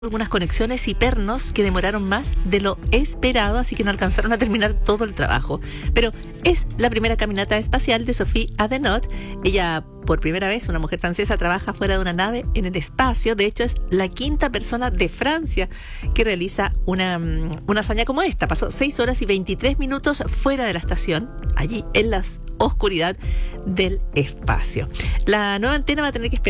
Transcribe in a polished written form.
algunas conexiones y pernos que demoraron más de lo esperado, así que no alcanzaron a terminar todo el trabajo. Pero es la primera caminata espacial de Sophie Adenot. Ella, por primera vez, una mujer francesa, trabaja fuera de una nave en el espacio. De hecho, es la quinta persona de Francia que realiza una hazaña como esta. Pasó 6 horas y 23 minutos fuera de la estación, allí en la oscuridad del espacio. La nueva antena va a tener que esperar